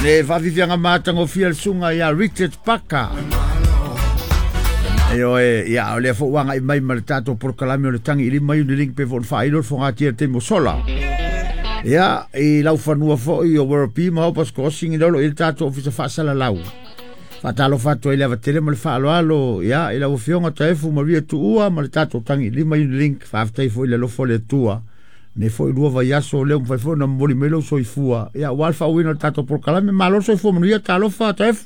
Le whavivianga mātango fia sunga ia Richard Paka. Ia o le fo wanga I mai ma le tātou porkalame o le tangi ili mai uni link pe fo whailo fo ngātia te mo sola. Ia, I lau whanua fo I o Warapi ma opas crossing I lolo I le tātou ofisa whaasala lau. Whatalo whatua I le avatele ma le whaalo alo, ia, I lau fionga taefu Maria Tuua ma le tātou tangi ili mai uni link whaafitai fo I le lofo le tua. Ne foi lua vai aso leo vai foi na moli melo soifua ia walfa wina tato por kalame malo soifua manuia talo fa tef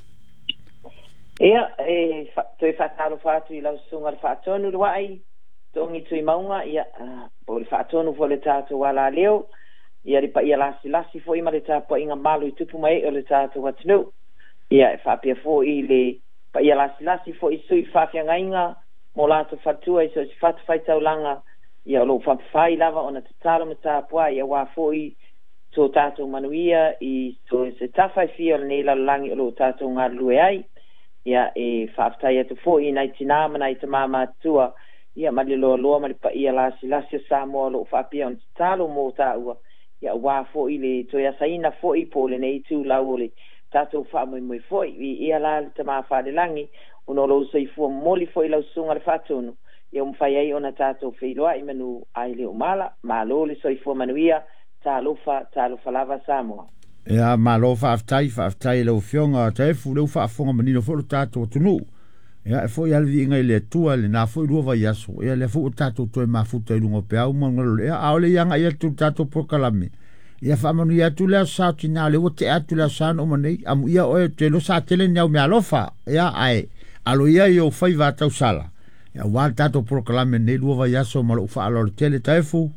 ia toi fatalo fatu I lau sunga fatonu ruai tongi tui maunga ia por fatonu fo le tato wala leo ia ri pa ia lasi foi ma le tapo inga malo I tupu mai o le tato watnu ia fa pia fo I le pa ia lasi fo I sui fa fianga mo lato fatua I so fatu faitau langa ia lo whapawhai lava o na tatalo me tāpua ia wā fōi tō tātou manuia I tō se tawhai fia o nei lalangi o lo tātou ngā lue ai ia whaptai atu fōi nai tina mana I te māma tua ia mali loa mali pa ia lasi o Samoa lo whapia o na tatalo mō tāua ia wā fōi le tō ia saina fōi po le nei tū lau o le tātou whamui fōi ia la le te mawhare langi o no lo saifua moli fōi lau sunga le whatonu ia umfai ai ona tātou wheiloa I manu ai leo mala, malo le soifua manuia, tālofa lava Samoa. Ia, malo whaaftai leo fionga taefu, leo whaafonga manino fōlo tātou tunu. Ia, e fōi alvi ingai le tua, le nā fōi rua vai aso. Ia, le fōi tātou toi mafuta I lungo pe au mangalo. Ia, aole ianga ia tu tātou prokalame. Ia, whaamanu ia tu lea sao tina, le o te atu lea saan o manei, amu ia oe te lo sa tele niau me alofa. Ia, ai, alo ia I o whai vātau sala. Ya wal tato proklame ne lua vai aso ma lo fa alo tele taifu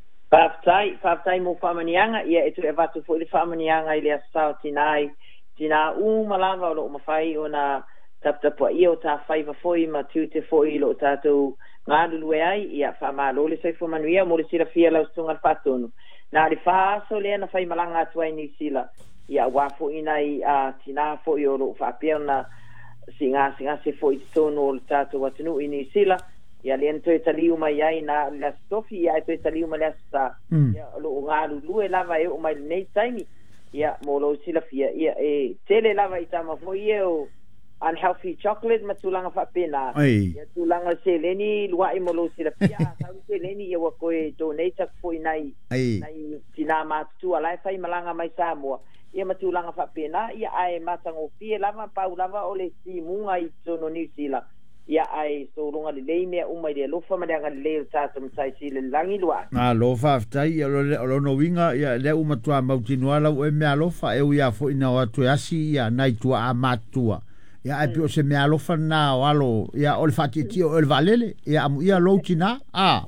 Whaftai mo whamanianga ia e tu e watu fo I le whamanianga I le asao tina malava o lo mawhai o na taptapua ia o tā whaiva foi ma tūte foi lo tātou ngā lulue ai ia whamalo le soifo manuia mo le sila fia lau stunga whatonu nā le whaaso lea na whai malanga atua I New Zealand ia wafo inai tina foi o lo whapea na singa se foi tono o tato watunu I New Zealand ia lento e taliu mai ai na la stofi ia e taliu mai asa ia lo ngalu lue lava e o mai nei taimi ia mo lo sila fia ia e tele lava I tama foi o unhealthy chocolate matulanga fa pena ia tulanga seleni lua I mo lo sila fia sa seleni ia wa koe donate foi nai tina matu ala fai malanga mai Samoa ia matulanga fa pena ia ai matango fie lava pau lava o le simunga I tono New Zealand ia ai so longa le leime uma le lofa madanga le tata mtai sile langi lua lofa aftai lo no winga ia le uma tua mautinuala o me alofa e ia fo ina o tu asi ia nai tua amatua ia ai pio se me alofa na walo ia o le fati tio o le valele ia amu ia loutina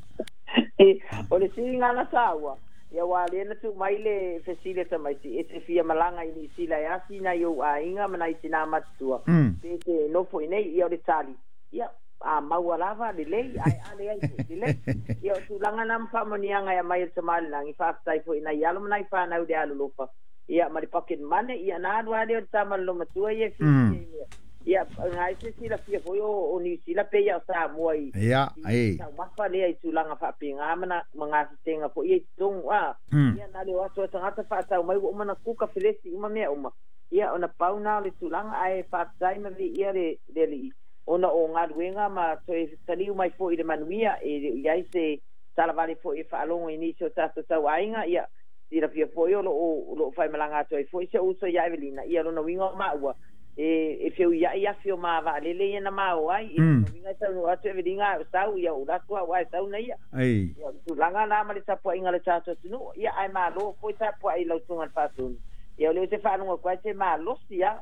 o le singa na sawa ia wale na tu mai le facility mai si e fia malanga I New Zealand ia sina yo ainga mana tina matua te no foi nei ia o le tali ia maualava le lei ai ale ai le lei ia tu langa nam fa monianga ia mai te malangi fa tai foi na ia lo mai fa na de alu lofa ia mari pocket money ia na do ale o tamal lo matua ia ia ngai se sila fia foi o New Zealand pe ia sa moi ia ai ma fa le ai tu langa fa pinga mana manga tenga po ia tung ia na le wato tanga fa sa mai o mana kuka felesi uma me uma ia ona pauna le tu langa ai fa tai ma vi ia le ona o ngā ruenga ma toi taliu mai fo I le manuia e iai se talavale fo I whaalongo inisio tato tau ainga ia tira pia fo I o lo whai malanga toi fo I se uso ia Evelina ia lo na winga o maua e fio ia fio ma va lele ia na mao ai winga tau atu Evelina sau ia uratua wai sau na ia ia tu langa na ma le tapua inga le tato tunu ia ai ma lo fo I tapua I lau tunga fatun ia leo se whanunga kwa se ma losi ia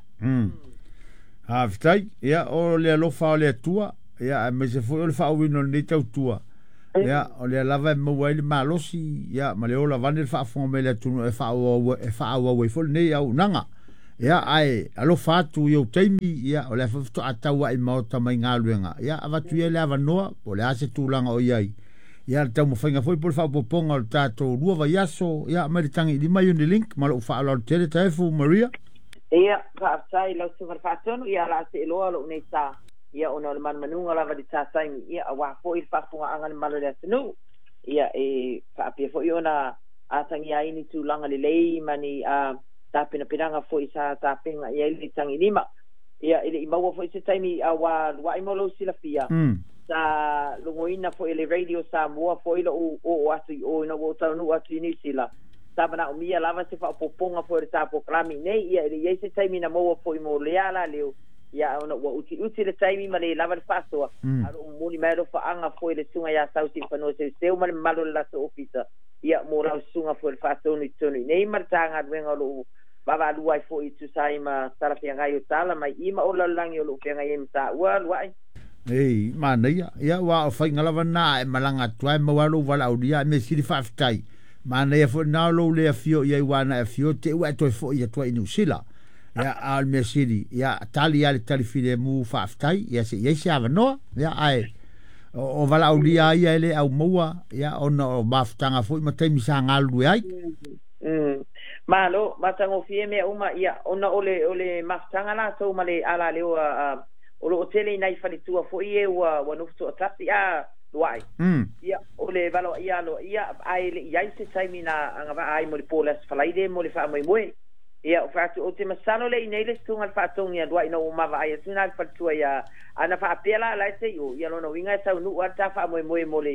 Aftai, ia o le alofa o le tua, ia me se foi o le whaawino nei tau tua. Ia o le lava e maua ili malosi, ia ma le o la vane le whaafonga me le atunu e whaawa e fol nei au nanga. Ia ai alofa atu i au taimi, ia o le whafto ataua I maota mai ngā luenga. Ia avatu ia le avanoa, o le ase tūlanga o iai. Ia le tau mawhainga foi po le whaapoponga o le tātou rua vai aso, ia ma le tangi lima yun link, ma le whaalo le tele taefu Maria. Ia whaaftai lau sungar whaatonu ia la se eloa lo unei tā ia ona le manunga lava di tātaimi ia a wafo I whaapunga anga le malo le atanu ia e whaapia fo I ona atangi aini tūlanga le lei mani tapena piranga foi sa tapenga ia le tangi lima ia ile imaua foi se taimi awa wa imolo silafia sa lungoina foi le radio Samoa foi lo o atu o no o tanu atu ni sila sabana o mia lava se fa poponga foi le tapo klami nei ia ile se taimi na mo foi mo le ala leo ia ona wa uti le taimi ma le lava le faso alo muli mero fa anga foi le sunga ya sauti fa no se ma malo la so officer ia mo la sunga foi le faso ni tonu nei martanga wenga lo baba luai foi tu sai ma tara pe ngai tala mai ima o la langi o lo pe ngai mta wa luai ei mana ia wa fa ngala wana e malanga tuai ma walu wala udia me siri fa ftai mana ia fo na lo le fio ia wana e fio te wa to fo ia to inu sila ia al me siri ia tali ale tali file mu fa ftai ia se ava no ia ai o wala udia ia ele au moa ia ona o maftanga fo ma te mi sa ngalu ai malo matango fie me uma ia ona ole maftanga la so male ala le o lo tele nai fali tua fo ie wa no so tasi a luai ia ole valo ia lo ia ai le ia se taimina anga ai mo le polas falaide mo le fa mo ia o fatu o te masano le nei le tunga fatongia luai no ma va ia sina fa tua ia ana fa apela la se ia lo no winga sa no ata fa mo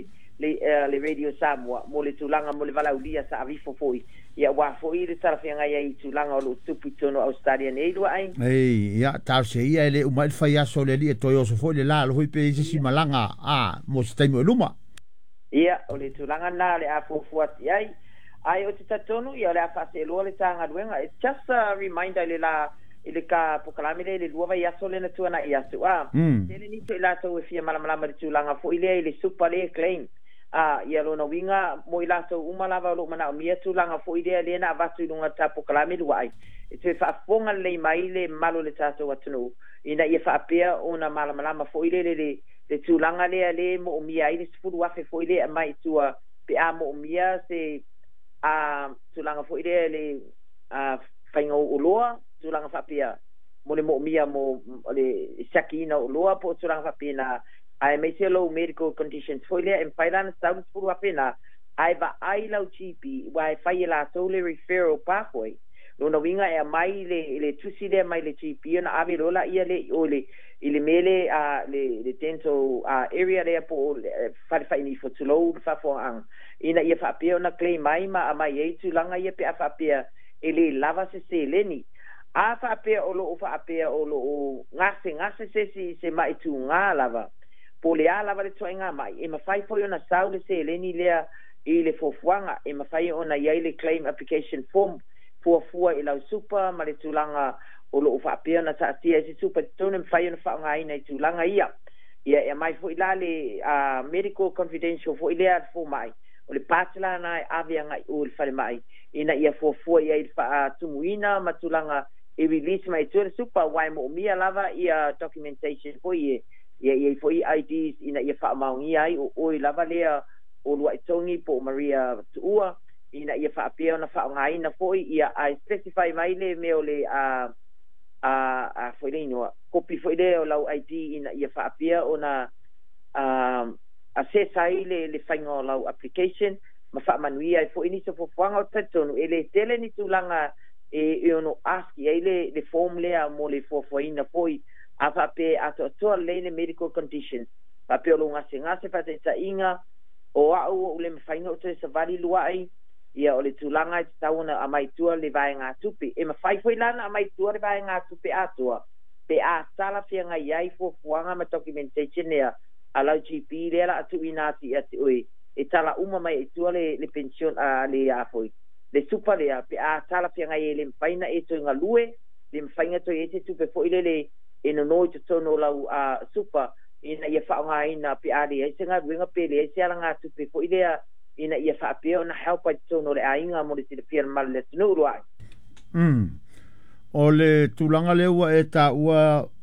le radio Samoa mo le tulanga mo le vala ulia sa avifo foi ia wa foi le tarafia ia tulanga o lo tupu tono Australia nei do ai ia ta se ia le uma fa ia so le li to yo so foi le la lo pe se si malanga mo se taimo luma ia o le tulanga na le a fo fuati ai o te tatonu ia le a fa se lo le tanga duenga it's just a reminder le la ile ka pokalami le lua vai aso le na tuana ia so tele ni to ila to e fia malamala le tulanga foi le super le claim ia lo na winga mo ila so uma lava lo mana mia tulanga fo idea le na vatu lunga tapo kalami luai e te fa fonga le mai le malo le tato watunu ina ia fa apea ona malama fo ile le tulanga le mo mia ile sfuru wa fo ile mai tua pe a mo mia se tulanga fo ile le fainga uloa tulanga fa apea mo le mo mia mo le sakina uloa po tulanga fa apea na ai me se low medical conditions foi le en pailana sounds for apena ai va ai lau chipi wai fai la sole referral pathway no winga e mai le tusi le mai le chipi na ave lola ia le ole ile mele le dental area le po fai ni for to load fa for ang ina ia fa pe na claim mai ma mai e tu langa ia pe fa pe ele lava se leni a fa pe o lo fa pe o lo ngase se mai tu nga lava pole ala vale toenga mai e mafai foi ona saule se leni lea i le fofuanga e mafai ona ia le claim application form fua i lau super ma le tulanga o lo fa pe na sa tia si super tone mafai ona fa ngai nei tulanga ia e mai foi la le medical confidential foi le fo mai o le patla na avia ngai o le fale mai ina ia fua ia i fa tumuina matulanga e release mai tu super wai mo mia lava ia documentation foi ia foi IDs ina ia fa maungi ai o lava lea o lua tongi po Maria tua ina ia fa apea na fa ngai na foi ia I specify mai le me o le foi le no copy foi le o lau ID ina ia fa apea ona access ai le faingo lau application ma fa manui ai foi ni so fo fanga o tatonu ele tele ni tulanga e ono ask ai le form le mo le fo ina foi apa pe ato le medical conditions pa pe lo ngase fa te inga o au le mfainga o te savali luai ia o le tulanga i tauna a mai tua le vai ngā tupi e mawhai foi lana a mai tua le vai ngā tupi atua pe a sala whianga iai fuanga ma documentation nea a lau GP le ala atu inati ati ui e tala uma mai e tua le pension le a foi le supa lea pe a sala whianga i le mfaina e to inga lue le mfainga to e te tupe foi le e no te tono lau supa ina ia whaonga ina pe ari e senga winga pele e se ala ngā tupe foi lea ina ia whaapea na help ai tono le ainga mo le tira pia male le tunu uruai. O le tulanga leua e ta ua